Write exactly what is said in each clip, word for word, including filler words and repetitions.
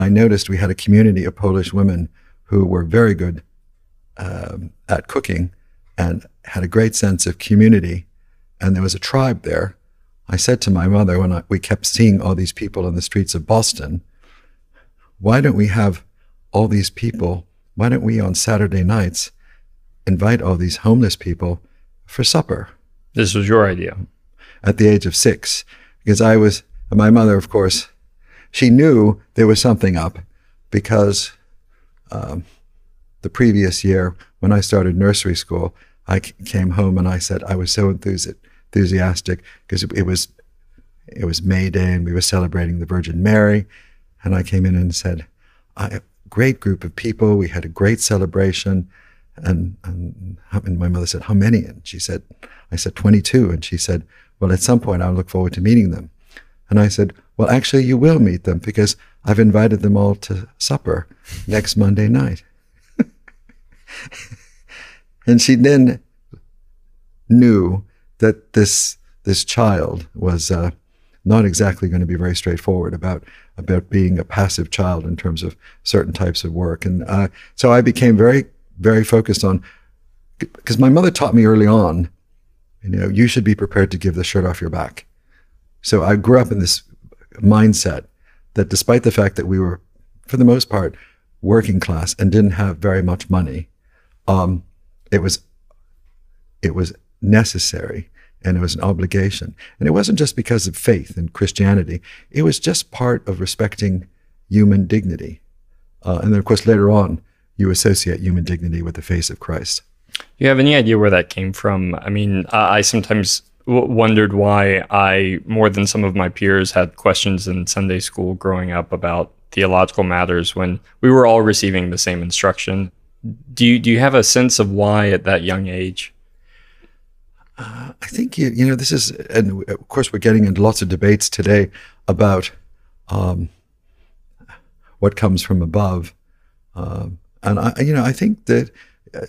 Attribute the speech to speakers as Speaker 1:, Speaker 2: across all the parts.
Speaker 1: I noticed we had a community of Polish women who were very good um, at cooking and had a great sense of community. And there was a tribe there. I said to my mother when I, we kept seeing all these people in the streets of Boston, why don't we have all these people, why don't we on Saturday nights invite all these homeless people for supper?
Speaker 2: This was your idea?
Speaker 1: At the age of six, because I was, my mother, of course, she knew there was something up because um, the previous year when I started nursery school, I c- came home and I said I was so enthusi- enthusiastic because it, it was it was May Day and we were celebrating the Virgin Mary, and I came in and said, a great group of people, we had a great celebration, and, and and my mother said, how many? And she said, I said twenty-two, and she said, well, at some point I'll look forward to meeting them. And I said, well, actually you will meet them because I've invited them all to supper next Monday night. And she then knew that this this child was uh, not exactly going to be very straightforward about about being a passive child in terms of certain types of work. And uh, so I became very, very focused on, because my mother taught me early on, you know, you should be prepared to give the shirt off your back. So I grew up in this mindset that despite the fact that we were, for the most part, working class and didn't have very much money, um, it was it was necessary and it was an obligation. And it wasn't just because of faith and Christianity. It was just part of respecting human dignity. Uh, and then, of course, later on, you associate human dignity with the face of Christ.
Speaker 2: Do you have any idea where that came from? I mean, I, I sometimes w- wondered why I, more than some of my peers, had questions in Sunday school growing up about theological matters when we were all receiving the same instruction. Do you, do you have a sense of why at that young age?
Speaker 1: Uh, I think, you, you know, this is, and of course, we're getting into lots of debates today about um, what comes from above. Um, and, I, you know, I think that, uh,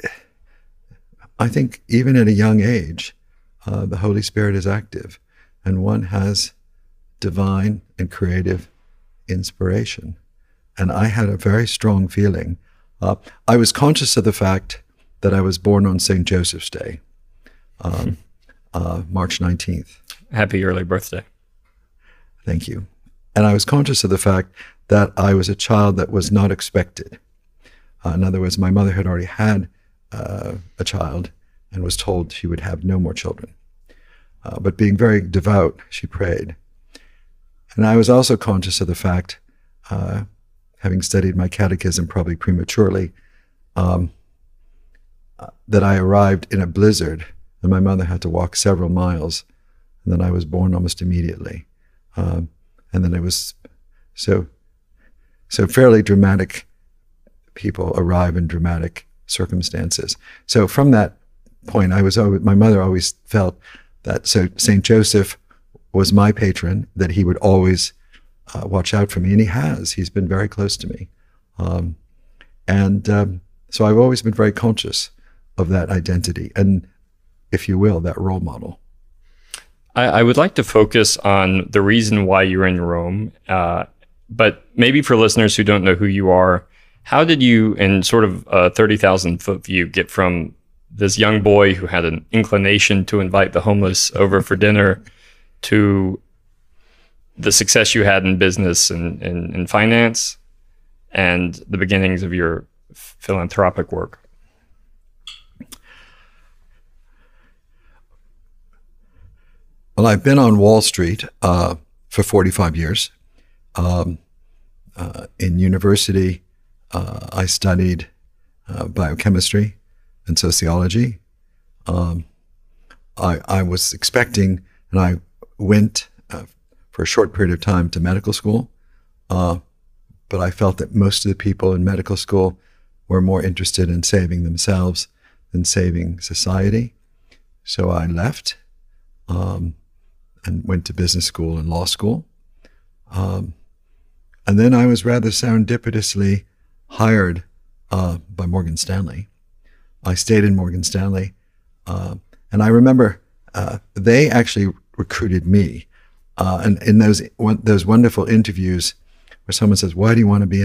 Speaker 1: I think even at a young age, uh, the Holy Spirit is active and one has divine and creative inspiration. And I had a very strong feeling. Uh, I was conscious of the fact that I was born on Saint Joseph's Day. Um, uh, March nineteenth.
Speaker 2: Happy early birthday.
Speaker 1: Thank you. And I was conscious of the fact that I was a child that was not expected. Uh, in other words, my mother had already had uh, a child and was told she would have no more children. Uh, but being very devout, she prayed. And I was also conscious of the fact, uh, having studied my catechism probably prematurely, um, uh, that I arrived in a blizzard and my mother had to walk several miles, and then I was born almost immediately. Um, and then it was, so, so fairly dramatic people arrive in dramatic circumstances. So from that point, I was always, my mother always felt that, so Saint Joseph was my patron, that he would always uh, watch out for me, and he has. He's been very close to me. Um, and um, so I've always been very conscious of that identity. And if you will, that role model.
Speaker 2: I, I would like to focus on the reason why you're in Rome, uh, but maybe for listeners who don't know who you are, how did you, in sort of a thirty thousand foot view, get from this young boy who had an inclination to invite the homeless over for dinner to the success you had in business and in finance and the beginnings of your philanthropic work?
Speaker 1: Well, I've been on Wall Street uh, for forty-five years. Um, uh, in university, uh, I studied uh, biochemistry and sociology. Um, I, I was expecting, and I went uh, for a short period of time to medical school, uh, but I felt that most of the people in medical school were more interested in saving themselves than saving society. So I left. Um, and went to business school and law school. Um, and then I was rather serendipitously hired uh, by Morgan Stanley. I stayed in Morgan Stanley. Uh, and I remember uh, they actually recruited me. Uh, and in those those wonderful interviews where someone says, "Why do you want to be